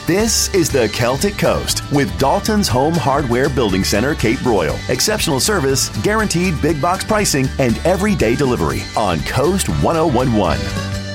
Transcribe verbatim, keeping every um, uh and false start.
This is the Celtic Coast with Dalton's Home Hardware Building Center, Cape Royal. Exceptional service, guaranteed big box pricing, and everyday delivery on Coast ten eleven.